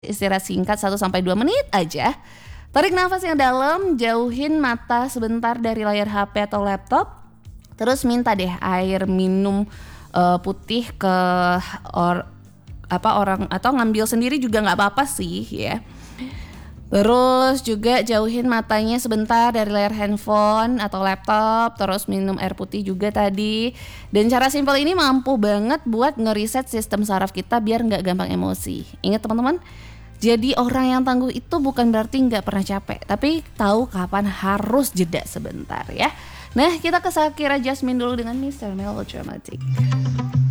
Istirahat singkat 1-2 menit aja. Tarik nafas yang dalam, jauhin mata sebentar dari layar HP atau laptop. Terus minta deh air minum putih ke orang atau ngambil sendiri juga nggak apa-apa sih ya. Terus juga jauhin matanya sebentar dari layar handphone atau laptop. Terus minum air putih juga tadi. Dan cara simpel ini mampu banget buat ngeriset sistem saraf kita biar nggak gampang emosi. Ingat teman-teman, jadi orang yang tangguh itu bukan berarti nggak pernah capek, tapi tahu kapan harus jeda sebentar ya. Nah, kita ke Shakira Jasmine dulu dengan Mr. Melodramatic.